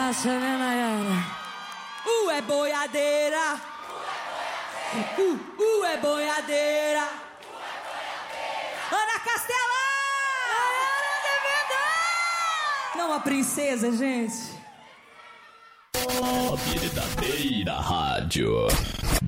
massa, né, Nayara? É boiadeira. É boiadeira. Ana Castela! Não, a princesa, gente. A verdadeira rádio.